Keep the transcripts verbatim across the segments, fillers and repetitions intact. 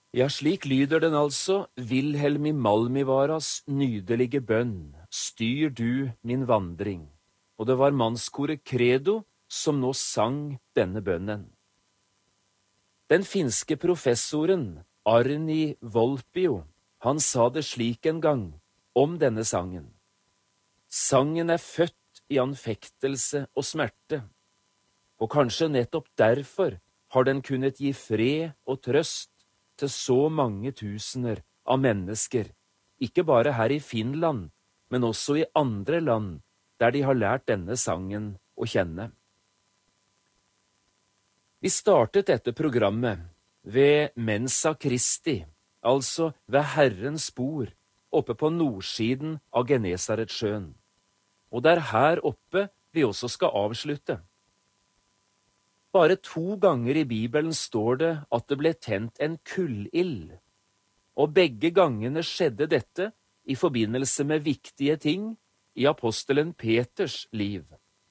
Ja, slik lyder den altså, Vilhelm i Malmivaras nydelige bønn, styr du min vandring. Og det var mannskoret Credo som nå sang denne bønnen. Den finske professoren Arni Volpio, han sa det slik en gang om denne sangen. Sangen er født i anfektelse og smerte, og kanskje nettopp derfor har den kunnet gi fred og trøst til så mange tusener av mennesker, ikke bare her i Finland, men også i andre land der de har lært denne sangen å kjenne. Vi startet dette programmet ved Mensa Christi, altså ved Herrens bord, oppe på nordsiden av Genesaretsjøen. Og det er her oppe vi også skal avslutte. Bare to ganger i Bibelen står det at det ble tent en kullild, og begge gangene skjedde dette i forbindelse med viktige ting i apostelen Peters liv.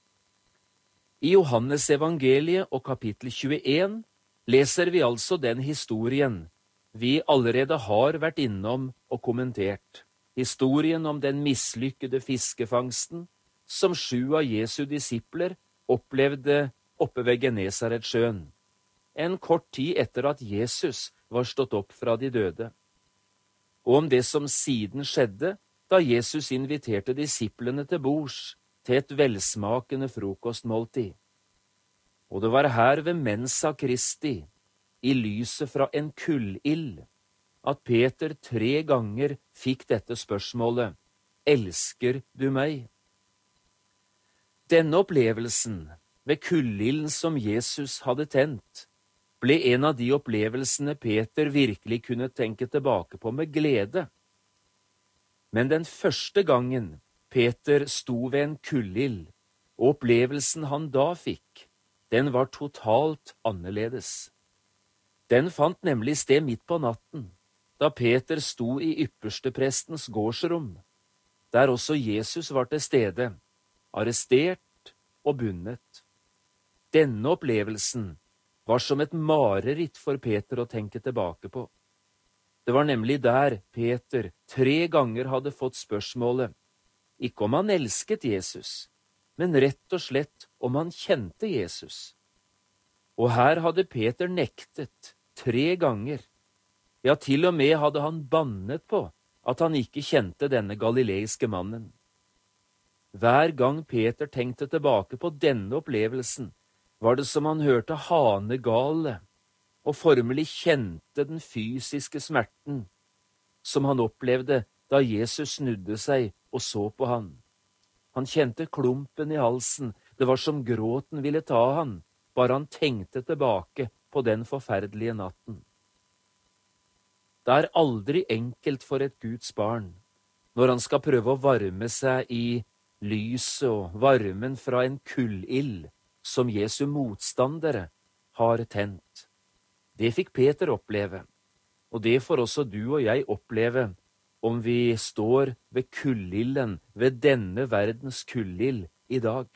I Johannes evangeliet og kapittel tjueen leser vi altså den historien vi allerede har vært innom og kommentert. Historien om den mislykkede fiskefangsten som sju av Jesu disipler opplevde oppe ved Genesaretsjøen, en kort tid etter at Jesus var stått opp fra de døde. Og om det som siden skjedde da Jesus inviterte disiplene til bords til et velsmakende frokostmåltid. Og det var her ved Mensa Christi, i lyset fra en kullild, at Peter tre ganger fikk dette spørsmålet, elsker du meg? Denne opplevelsen ved kullilden som Jesus hadde tent, ble en av de opplevelsene Peter virkelig kunne tenke tilbake på med glede. Men den første gangen Peter sto ved en kullild, og opplevelsen han da fikk, den var totalt annerledes. Den fant nemlig sted midt på natten, da Peter sto i yppersteprestens gårdsrom, der også Jesus var til stede, arrestert og bundet. Denne opplevelsen var som et mareritt for Peter å tenke tilbake på. Det var nemlig der Peter tre ganger hadde fått spørsmålet, ikke om han elsket Jesus, men rett og slett om han kjente Jesus. Og her hadde Peter nektet tre ganger. Ja, til og med hadde han bannet på at han ikke kjente denne galileiske mannen. Hver gang Peter tenkte tilbake på denne opplevelsen, var det som han hørte hanegale, og formelig kjente den fysiske smerten som han opplevde da Jesus snudde seg og så på han. Han kjente klumpen i halsen, det var som gråten ville ta han, bare han tenkte tilbake på den forferdelige natten. Det er aldri enkelt for et Guds barn, når han skal prøve å varme seg i lyset og varmen fra en kullild som Jesu motstandere har tent. Det fikk Peter oppleve, og det får også du og jeg oppleve om vi står ved kullilden, ved denne verdens kullild i dag.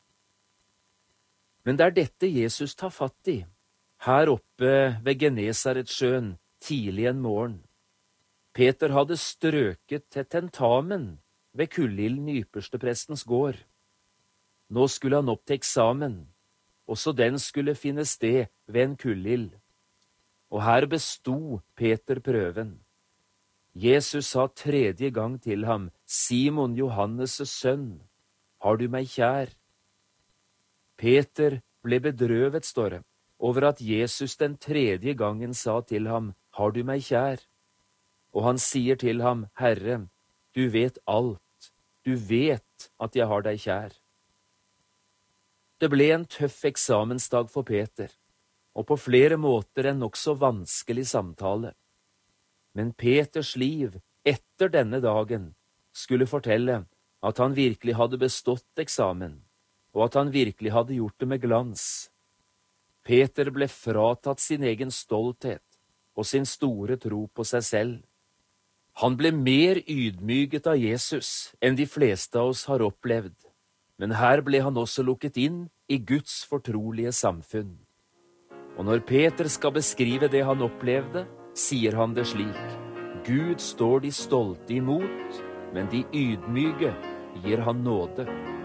Men det er dette Jesus tar fatt i, her oppe ved Genesaretsjøen tidlig en morgen. Peter hadde strøket til tentamen ved kullilden i yppersteprestens gård. Nå skulle han opp til eksamen, også den skulle finne sted ved en kullild. Og her besto Peter prøven. Jesus sa tredje gang til ham, Simon Johannes' sønn, har du meg kjær? Peter ble bedrøvet, står det, over at Jesus den tredje gangen sa til ham, har du meg kjær? Og han sier til ham, Herre, du vet alt, du vet at jeg har deg kjær. Det ble en tøff eksamensdag for Peter, og på flere måter en nokså vanskelig samtale. Men Peters liv etter denne dagen skulle fortelle at han virkelig hadde bestått eksamen, og at han virkelig hadde gjort det med glans. Peter ble fratatt sin egen stolthet og sin store tro på seg selv. Han ble mer ydmyket av Jesus enn de fleste av oss har opplevd, men her ble han også lukket inn i Guds fortrolige samfunn. Og når Peter skal beskrive det han opplevde, sier han det slik: Gud står de stolte imot, men de ydmyke gir han nåde.